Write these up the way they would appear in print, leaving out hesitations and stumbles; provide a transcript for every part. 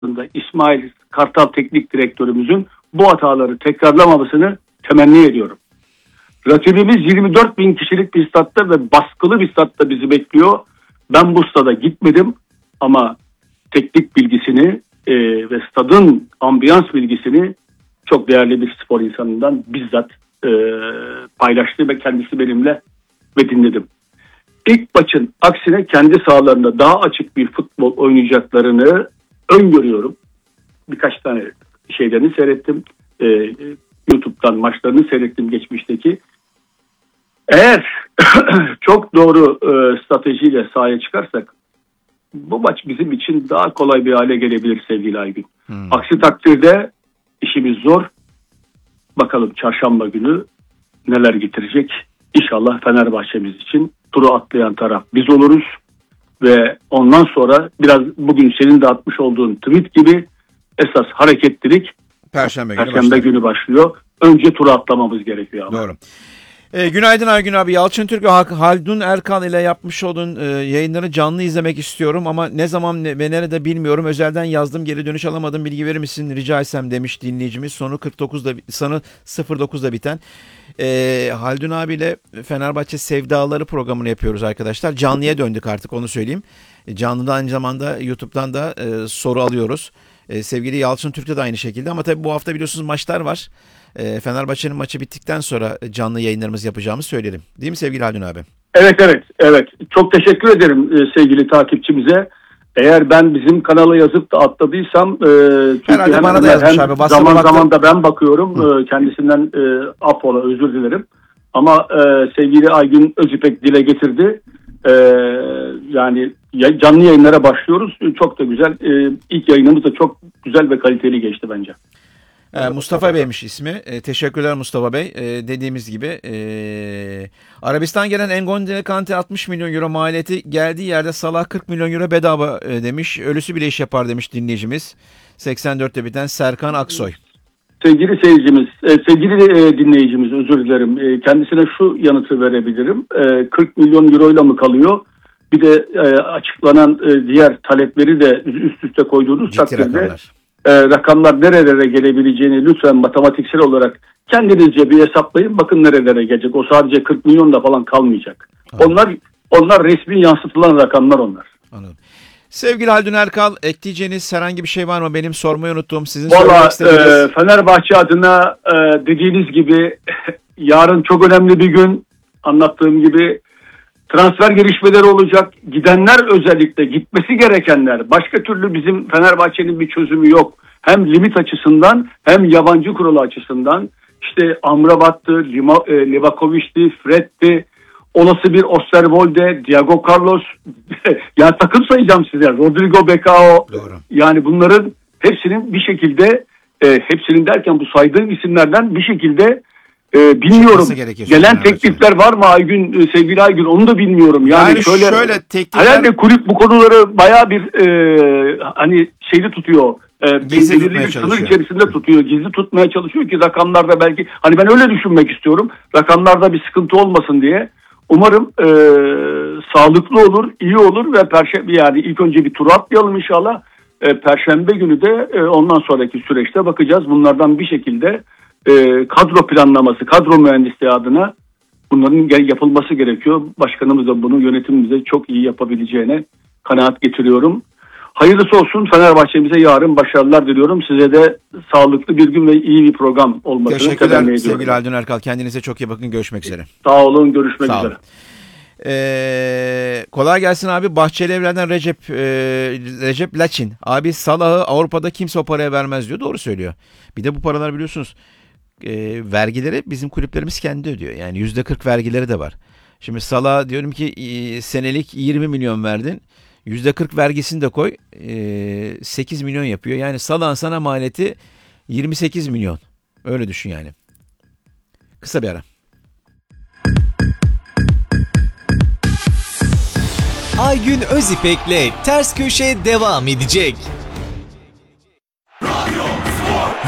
İsmail Kartal Teknik Direktörümüzün bu hataları tekrarlamamasını temenni ediyorum. Rakibimiz 24 bin kişilik bir statta ve baskılı bir statta bizi bekliyor. Ben bu stada gitmedim ama teknik bilgisini ve stadın ambiyans bilgisini çok değerli bir spor insanından bizzat paylaştı ve kendisi benimle ve dinledim. İlk maçın aksine kendi sahalarında daha açık bir futbol oynayacaklarını öngörüyorum. Birkaç tane şeylerini seyrettim. YouTube'dan maçlarını seyrettim geçmişteki. Eğer çok doğru stratejiyle sahaya çıkarsak bu maç bizim için daha kolay bir hale gelebilir sevgili Aygün. Aksi takdirde işimiz zor. Bakalım çarşamba günü neler getirecek. İnşallah Fenerbahçe'miz için turu atlayan taraf biz oluruz. Ve ondan sonra biraz bugün senin de atmış olduğun tweet gibi esas hareketlilik Perşembe günü başlıyor. Önce turu atlamamız gerekiyor ama. Doğru. Günaydın Aygün abi. Yalçın Türk ve Haldun Erkal ile yapmış olduğun yayınları canlı izlemek istiyorum ama ne zaman ve nerede bilmiyorum. Özelden yazdım, geri dönüş alamadım. Bilgi verir misin rica etsem demiş dinleyicimiz. Sonu 09'da biten. Haldun abiyle Fenerbahçe Sevdaları programını yapıyoruz arkadaşlar. Canlıya döndük artık, onu söyleyeyim. Canlıda aynı zamanda YouTube'dan da soru alıyoruz. Sevgili Yalçın Türk'te de aynı şekilde ama tabii bu hafta biliyorsunuz maçlar var. Fenerbahçe'nin maçı bittikten sonra canlı yayınlarımızı yapacağımızı söyleyelim. Değil mi sevgili Haldun abi? Evet. Çok teşekkür ederim sevgili takipçimize. Eğer ben bizim kanala yazıp da atladıysam herhalde bana da yazmış abi. Zaman da ben bakıyorum. Kendisinden affola, özür dilerim. Ama sevgili Aygün Özipek dile getirdi. Yani canlı yayınlara başlıyoruz. Çok da güzel. İlk yayınımız da çok güzel ve kaliteli geçti bence. Mustafa Bey'miş ismi. Teşekkürler Mustafa Bey. Dediğimiz gibi Arabistan gelen N'Golo Kante 60 milyon euro maliyeti, geldiği yerde Salah 40 milyon euro bedava demiş. Ölüsü bile iş yapar demiş dinleyicimiz. 84'te biten Serkan Aksoy. Sevgili dinleyicimiz, özür dilerim. Kendisine şu yanıtı verebilirim. 40 milyon euroyla mı kalıyor? Bir de açıklanan diğer talepleri de üst üste koyduğunuz takdirde rakamlar nerelere gelebileceğini lütfen matematiksel olarak kendinizce bir hesaplayın. Bakın nerelere gelecek. O sadece 40 milyonla falan kalmayacak. Anladım. Onlar resmi yansıtılan rakamlar onlar. Anladım. Sevgili Haldun Erkal, ekleyeceğiniz herhangi bir şey var mı? Benim sormayı unuttuğum, sizin söylemek istediğiniz. Fenerbahçe adına dediğiniz gibi yarın çok önemli bir gün. Anlattığım gibi transfer gelişmeleri olacak. Gidenler, özellikle gitmesi gerekenler. Başka türlü bizim Fenerbahçe'nin bir çözümü yok. Hem limit açısından hem yabancı kuralı açısından. İşte Amrabat'tı, Livakovic'ti, Fred'ti, olası bir Osterwolde, Diego Carlos. Yani takım sayacağım size. Rodrigo Becao. Doğru. Yani bunların hepsinin bir şekilde, hepsinin derken bu saydığım isimlerden bir şekilde bilmiyorum. Gelen teklifler var mı Aygün, sevgili Aygün, onu da bilmiyorum. Yani şöyle teklifler... Herhalde kulüp bu konuları bayağı bir hani şeyli tutuyor. Gizli tutmaya çalışıyor. Sınır içerisinde tutuyor. Gizli tutmaya çalışıyor ki rakamlarda belki, hani ben öyle düşünmek istiyorum. Rakamlarda bir sıkıntı olmasın diye. Umarım sağlıklı olur, iyi olur ve yani ilk önce bir tur atlayalım inşallah. Perşembe günü de ondan sonraki süreçte bakacağız. Bunlardan bir şekilde kadro planlaması, kadro mühendisliği adına bunların yapılması gerekiyor. Başkanımız da bunu yönetimimize çok iyi yapabileceğine kanaat getiriyorum. Hayırlısı olsun Fenerbahçe'mize, yarın başarılar diliyorum. Size de sağlıklı bir gün ve iyi bir program olmasını temenni ediyorum. Teşekkürler sevgili Haldun Erkal. Kendinize çok iyi bakın. Görüşmek üzere. Sağ olun. Görüşmek üzere. Kolay gelsin abi. Bahçeli Evler'den Recep Laçin. Abi Salah'ı Avrupa'da kimse o paraya vermez diyor. Doğru söylüyor. Bir de bu paralar biliyorsunuz vergileri bizim kulüplerimiz kendi ödüyor. Yani %40 vergileri de var. Şimdi Salah diyorum ki senelik 20 milyon verdin. %40 vergisini de koy. 8 milyon yapıyor. Yani Salah'ın sana maliyeti 28 milyon. Öyle düşün yani. Kısa bir ara. Aygün Özipek'le Ters Köşe devam edecek.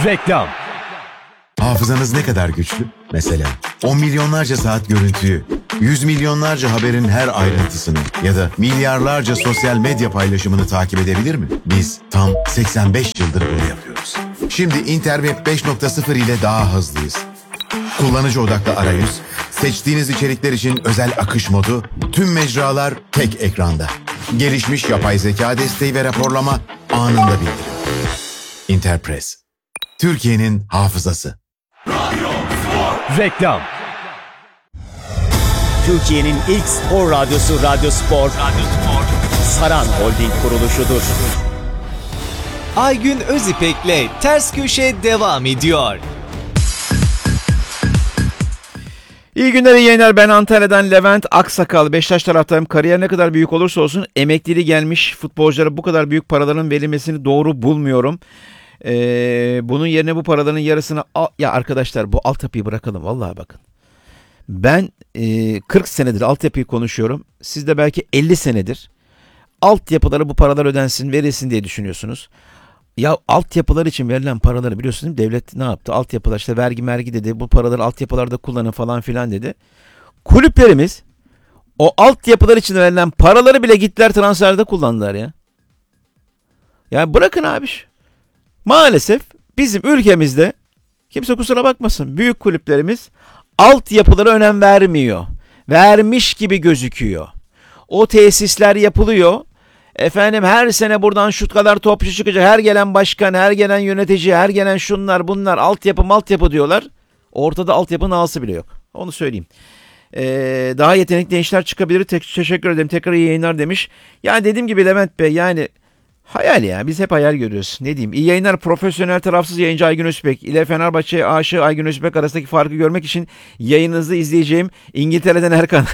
Reklam. Hafızanız ne kadar güçlü? Mesela 10 milyonlarca saat görüntüyü Yüz milyonlarca haberin her ayrıntısını ya da milyarlarca sosyal medya paylaşımını takip edebilir mi? Biz tam 85 yıldır bunu yapıyoruz. Şimdi Interweb 5.0 ile daha hızlıyız. Kullanıcı odaklı arayüz, seçtiğiniz içerikler için özel akış modu, tüm mecralar tek ekranda. Gelişmiş yapay zeka desteği ve raporlama anında bildirim. Interpress, Türkiye'nin hafızası. Reklam. Türkiye'nin ilk spor radyosu Radyo Spor, Saran Holding kuruluşudur. Aygün Özipek'le Ters Köşe devam ediyor. İyi günler, iyi yayınlar. Ben Antalya'dan Levent Aksakal. Beşiktaş taraftayım. Kariyer ne kadar büyük olursa olsun emekliliği gelmiş futbolculara bu kadar büyük paraların verilmesini doğru bulmuyorum. Bunun yerine bu paraların yarısını... Ya arkadaşlar, bu altyapıyı bırakalım. Vallahi bakın. Ben 40 senedir altyapıyı konuşuyorum. Siz de belki 50 senedir altyapılara bu paralar ödensin, verilsin diye düşünüyorsunuz. Ya altyapılar için verilen paraları biliyorsunuz değil mi? Devlet ne yaptı? Altyapılar işte vergi dedi. Bu paraları altyapılarda kullanın falan filan dedi. Kulüplerimiz o altyapılar için verilen paraları bile gittiler transferde kullandılar ya. Ya bırakın abi. Maalesef bizim ülkemizde kimse kusura bakmasın. Büyük kulüplerimiz altyapılara önem vermiyor. Vermiş gibi gözüküyor. O tesisler yapılıyor. Efendim her sene buradan şut kadar topçu çıkacak. Her gelen başkan, her gelen yönetici, her gelen şunlar bunlar altyapı diyorlar. Ortada altyapının ağası bile yok. Onu söyleyeyim. Daha yetenekli gençler çıkabilir. Teşekkür ederim. Tekrar iyi yayınlar demiş. Yani dediğim gibi Levent Bey, yani hayal ya. Biz hep hayal görüyoruz. Ne diyeyim? İyi yayınlar. Profesyonel tarafsız yayıncı Aygün Özbek ile Fenerbahçe aşığı Aygün Özbek arasındaki farkı görmek için yayınınızı izleyeceğim. İngiltere'den Erkan.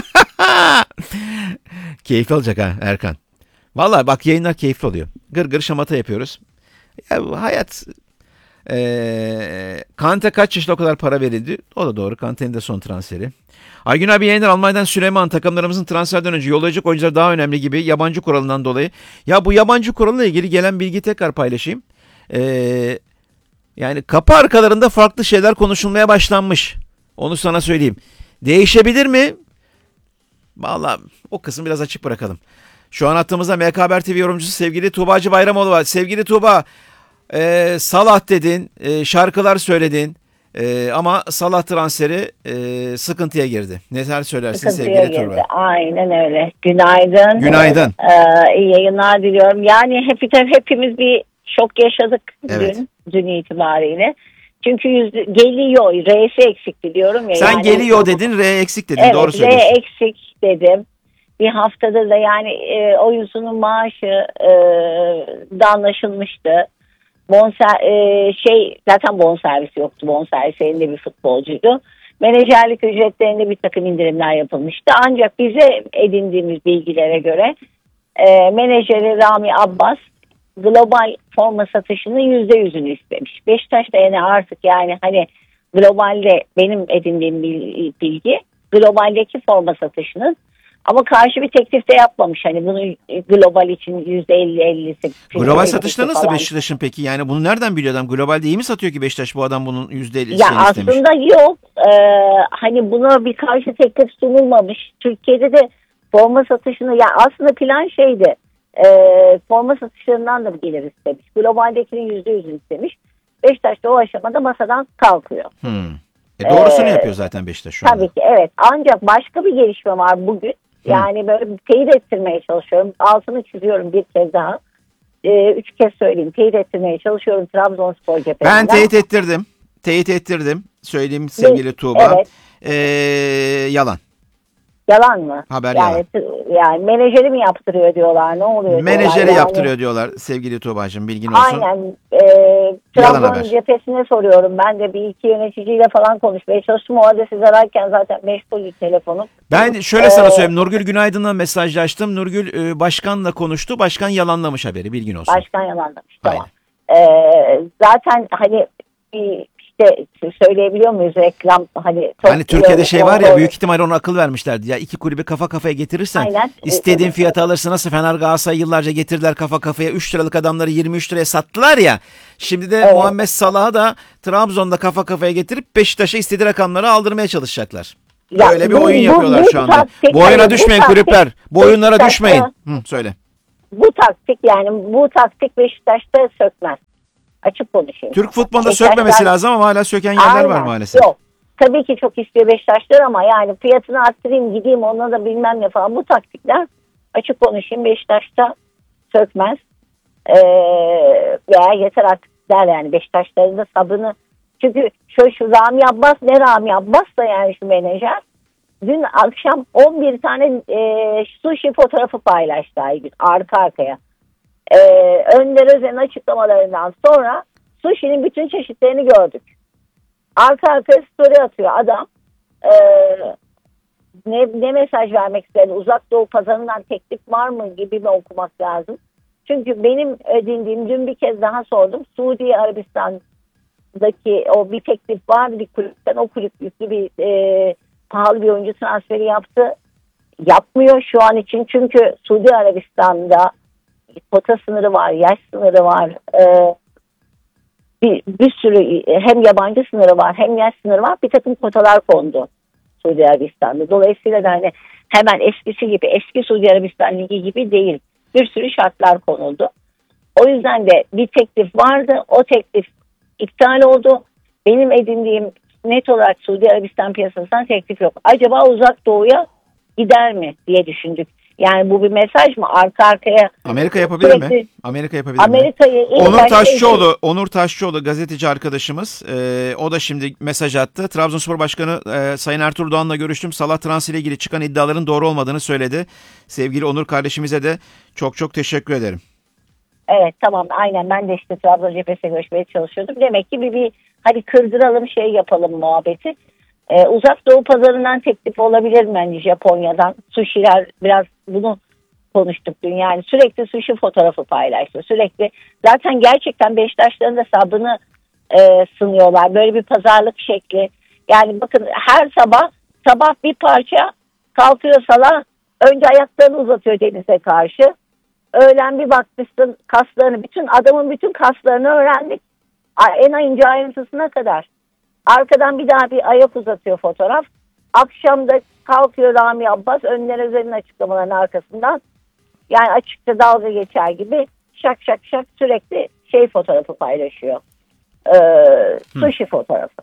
Keyifli olacak ha Erkan. Vallahi bak, yayınlar keyifli oluyor. Gır gır şamata yapıyoruz. Ya hayat... Kante kaç yaşında o kadar para verildi? O da doğru. Kante'nin de son transferi. Aygün abi yayınlar. Almanya'dan Süleyman. Takımlarımızın transferden önce yollayacak oyuncular daha önemli gibi yabancı kuralından dolayı. Ya bu yabancı kuralıyla ilgili gelen bilgiyi tekrar paylaşayım. Yani kapı arkalarında farklı şeyler konuşulmaya başlanmış. Onu sana söyleyeyim. Değişebilir mi? Vallahi o kısmı biraz açık bırakalım. Şu an hattımızda MK Haber TV yorumcusu sevgili Tuğbacı Bayramoğlu var. Sevgili Tuğba, Salah dedin, şarkılar söyledin ama Salah transferi sıkıntıya girdi. Neler söylersin sevgili Tuğba? Aynen öyle. Günaydın. Günaydın. İyi yayınlar diliyorum. Yani hepimiz bir şok yaşadık Evet. dün itibariyle. Çünkü geliyor, R'si eksikti diyorum ya. Sen yani, geliyor dedin, R eksik dedin. evet, Doğru söylüyorsun. R eksik dedim. Bir haftadır da yani oyuncunun maaşı da anlaşılmıştı. Zaten bonservis yoktu. Bonservis elinde bir futbolcuydu. Menajerlik ücretlerinde bir takım indirimler yapılmıştı. Ancak bize edindiğimiz bilgilere göre menajeri Rami Abbas global forma satışının %100'ünü istemiş. Beşiktaş da yani artık yani hani globalde benim edindiğim bilgi globaldeki forma satışının, ama karşı bir teklif de yapmamış. Hani bunu global için %50-50'si. Global satışta nasıl Beşiktaş'ın peki? Yani bunu nereden biliyor adam? Globalde iyi mi satıyor ki Beşiktaş bu adam bunun %50'sini ya istemiş? aslında yok. Hani buna bir karşı teklif sunulmamış. Türkiye'de de forma satışını, ya aslında plan şeydi. Forma satışlarından da bir gelir istemiş. Globaldekinin %100'ünü istemiş. Beşiktaş da o aşamada masadan kalkıyor. Doğrusunu yapıyor zaten Beşiktaş şu anda. Tabii ki evet. Ancak başka bir gelişme var bugün. Yani böyle teyit ettirmeye çalışıyorum. Altını çiziyorum bir kez daha. 3 kez söyleyeyim. Teyit ettirmeye çalışıyorum Trabzonspor cephesinden. Ben teyit ettirdim. Söyleyeyim sevgili Tuğba. Evet. Yalan. Yalan mı? Haber yalan. Yani menajeri mi yaptırıyor diyorlar, ne oluyor Menajeri diyorlar. yaptırıyor diyorlar sevgili Tuğba'cığım, bilgin olsun. Aynen. Trabzon cephesine soruyorum. Ben de bir iki yöneticiyle falan konuşmaya çalıştım. O arada siz ararken zaten meşgul telefonum. Ben şöyle sana söyleyeyim. Nurgül Günaydın'la mesajlaştım. Nurgül başkanla konuştu. Başkan yalanlamış haberi, bilgin olsun. Başkan yalanlamış. Tamam. Aynen. Zaten hani işte söyleyebiliyor muyuz reklam hani Türkiye'de şey var ya, büyük ihtimalle ona akıl vermişlerdi. Ya iki kulübü kafa kafaya getirirsen aynen, istediğin fiyatı alırsın. Nasıl Fener Galatasaray yıllarca getirdiler kafa kafaya, 3 liralık adamları 23 liraya sattılar ya. Şimdi de Muhammed Salah'ı da Trabzon'da kafa kafaya getirip Beşiktaş'a istediği rakamları aldırmaya çalışacaklar. Ya, Böyle bir oyun yapıyorlar şu anda. taktik, Bu oyuna hayır, düşmeyin taktik kulüpler. Bu oyunlara Beşiktaş'ta- düşmeyin. Söyle. Bu taktik Beşiktaş'ta sökmez. Açık konuşayım. Türk futbolunda Beşiktaşlar- sökmemesi lazım ama hala söken yerler var Aynen. maalesef. Yok. Tabii ki çok istiyor Beşiktaşlar ama yani fiyatını arttırayım gideyim ona da bilmem ne falan. Bu taktikler açık konuşayım Beşiktaş'ta sökmez. Veya yeter artık der yani Beşiktaşların da sabrını. Çünkü şu Rami Abbas ne Rami Abbas da yani şu menajer. Dün akşam 11 tane sushi fotoğrafı paylaştı Aygün arka arkaya. Önder Özen'in açıklamalarından sonra sushi'nin bütün çeşitlerini gördük. Arka arkaya story atıyor adam. Ne mesaj vermek istedi? Uzak Doğu pazarından teklif var mı gibi mi okumak lazım? Çünkü benim edindiğim dün bir kez daha sordum. Suudi Arabistan'daki o bir teklif vardı bir kulüpten. O kulüp yüklü bir pahalı bir oyuncu transferi yaptı. Yapmıyor şu an için. Çünkü Suudi Arabistan'da kota sınırı var, yaş sınırı var. Bir sürü hem yabancı sınırı var hem yaş sınırı var. Bir takım kotalar kondu Suudi Arabistan'da. Dolayısıyla da hani hemen eskisi gibi eski Suudi Arabistan Ligi gibi değil. Bir sürü şartlar konuldu. O yüzden de bir teklif vardı. O teklif iptal oldu. Benim edindiğim net olarak Suudi Arabistan piyasasından teklif yok. Acaba Uzak Doğu'ya gider mi diye düşündük. Yani bu bir mesaj mı? Arka arkaya Amerika yapabilir mi? Amerika yapabilir mi? Amerika'yı Onur Taşçıoğlu gazeteci arkadaşımız. O da şimdi mesaj attı. Trabzonspor Başkanı Sayın Ertuğrul Doğan'la görüştüm. Salah transferiyle ilgili çıkan iddiaların doğru olmadığını söyledi. Sevgili Onur kardeşimize de çok teşekkür ederim. Evet tamam aynen ben de işte Trabzon cephesiyle görüşmeye çalışıyordum. Demek ki bir hadi kırdıralım yapalım muhabbeti. Uzak Doğu pazarından teklif olabilir mi? Yani Japonya'dan sushi'ler biraz bunu konuştuk dün. Yani sürekli sushi fotoğrafı paylaştı. Sürekli zaten gerçekten Beşiktaşların da sabrını sınıyorlar. Böyle bir pazarlık şekli. Yani bakın her sabah bir parça kalkıyor Salah. Önce ayaklarını uzatıyor denize karşı. Öğlen bir bakmışsın kaslarını adamın bütün kaslarını öğrendik. En ince ayrıntısına kadar. Arkadan bir daha bir ayak uzatıyor fotoğraf. Akşam da kalkıyor Rami Abbas Önder Özen'in açıklamalarının arkasından. Yani açıkça dalga geçer gibi şak sürekli fotoğrafı paylaşıyor. Sushi fotoğrafı.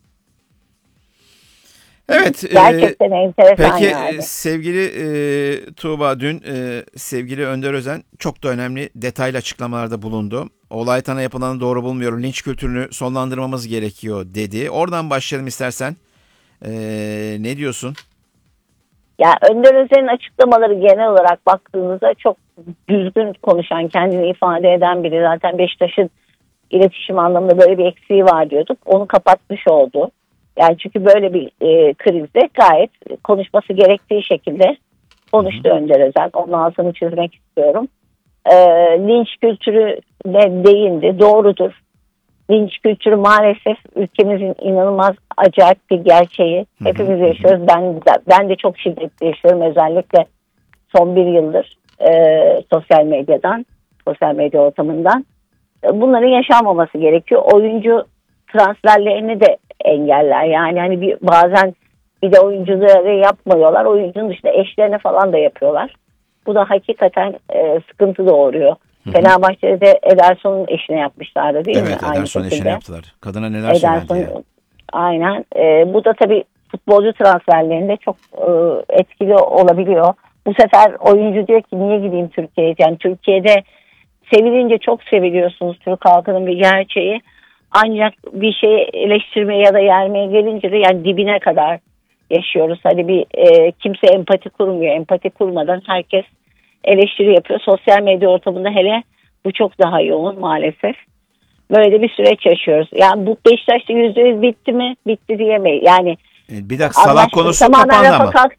Evet. Gerçekten enteresan peki, yani. Sevgili Tuğba dün sevgili Önder Özen çok da önemli detaylı açıklamalarda bulundu. Olaytana yapılanı doğru bulmuyorum. Linç kültürünü sonlandırmamız gerekiyor dedi. Oradan başlayalım istersen. Ne diyorsun? Ya Önder Özen'in açıklamaları genel olarak baktığınızda çok düzgün konuşan, kendini ifade eden biri. Zaten Beşiktaş'ın iletişim anlamında böyle bir eksiği var diyorduk. Onu kapatmış oldu. Yani çünkü böyle bir krizde gayet konuşması gerektiği şekilde konuştu Önder Özen. Onun altını çizmek istiyorum. Linç kültürü de değindi. Doğrudur. Linç kültürü maalesef ülkemizin inanılmaz acayip bir gerçeği. Hepimiz yaşıyoruz. Ben de çok şiddetli yaşıyorum. Özellikle son bir yıldır sosyal medya ortamından. Bunların yaşanmaması gerekiyor. Oyuncu transferlerini de engeller. Yani hani bazen bir de oyuncuları yapmıyorlar. Oyuncunun dışında eşlerine falan da yapıyorlar. Bu da hakikaten sıkıntı doğuruyor. Fenerbahçe'de de Ederson'un eşine yapmışlardı değil mi? Evet, Ederson'un eşine yaptılar. Kadına neler Ederson, söylendi ya. Aynen. Bu da tabii futbolcu transferlerinde çok etkili olabiliyor. Bu sefer oyuncu diyor ki niye gideyim Türkiye'ye? Yani Türkiye'de sevilince çok seviliyorsunuz. Türk halkının bir gerçeği. Ancak bir şeyi eleştirmeye ya da yermeye gelince de yani dibine kadar yaşıyoruz. Hani kimse empati kurmuyor. Empati kurmadan herkes eleştiri yapıyor. Sosyal medya ortamında hele bu çok daha yoğun maalesef. Böyle de bir süreç yaşıyoruz. Yani bu Beşiktaş'ta %100 bitti mi? Bitti diyemeyiz. Yani bir dakika Salah konusu kapandı ama.